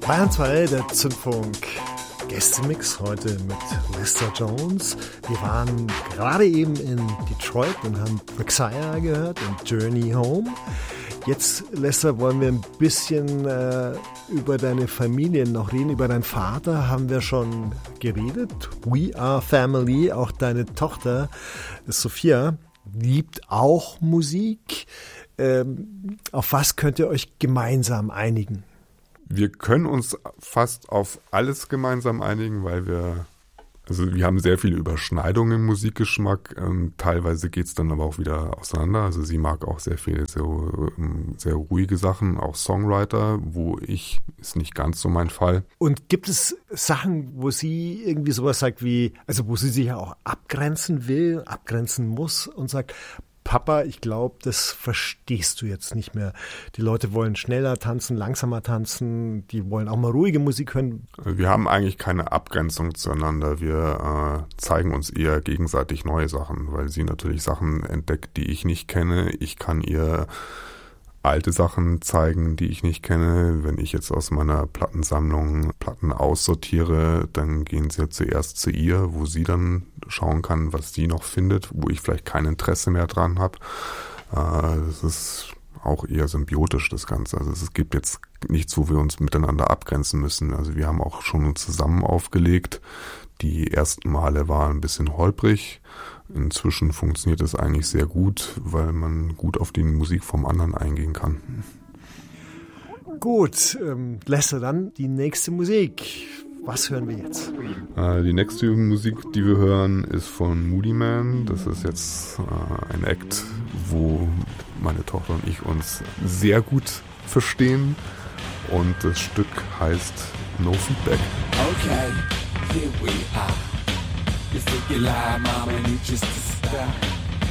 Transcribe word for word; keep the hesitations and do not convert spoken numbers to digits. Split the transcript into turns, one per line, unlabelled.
Bayern zwei, der Zündfunk Gästemix heute mit Lester Jones. Wir waren gerade eben in Detroit und haben Messiah gehört und Journey Home. Jetzt, Lester, wollen wir ein bisschen äh, über deine Familie noch reden. Über deinen Vater haben wir schon geredet. We are family. Auch deine Tochter Sophia liebt auch Musik. Ähm, auf was könnt ihr euch gemeinsam einigen?
Wir können uns fast auf alles gemeinsam einigen, weil wir, also wir haben sehr viele Überschneidungen im Musikgeschmack. Ähm, teilweise geht es dann aber auch wieder auseinander. Also sie mag auch sehr viele so, sehr ruhige Sachen, auch Songwriter, wo ich, ist nicht ganz so mein Fall.
Und gibt es Sachen, wo sie irgendwie sowas sagt wie, also wo sie sich ja auch abgrenzen will, abgrenzen muss und sagt, Papa, ich glaube, das verstehst du jetzt nicht mehr. Die Leute wollen schneller tanzen, langsamer tanzen, die wollen auch mal ruhige Musik hören.
Wir haben eigentlich keine Abgrenzung zueinander. Wir äh, zeigen uns eher gegenseitig neue Sachen, weil sie natürlich Sachen entdeckt, die ich nicht kenne. Ich kann ihr alte Sachen zeigen, die ich nicht kenne. Wenn ich jetzt aus meiner Plattensammlung Platten aussortiere, dann gehen sie zuerst zu ihr, wo sie dann schauen kann, was sie noch findet, wo ich vielleicht kein Interesse mehr dran habe. Äh, das ist auch eher symbiotisch, das Ganze. Also es gibt jetzt nichts, wo wir uns miteinander abgrenzen müssen. Also wir haben auch schon zusammen aufgelegt. Die ersten Male waren ein bisschen holprig. Inzwischen funktioniert es eigentlich sehr gut, weil man gut auf die Musik vom anderen eingehen kann.
Gut, ähm, Lester, dann die nächste Musik. Was hören wir jetzt?
Äh, die nächste Musik, die wir hören, ist von Moodymann. Das ist jetzt äh, ein Act, wo meine Tochter und ich uns sehr gut verstehen. Und das Stück heißt No Feedback.
Okay, here we are. You think you lie, mama, and you just stop.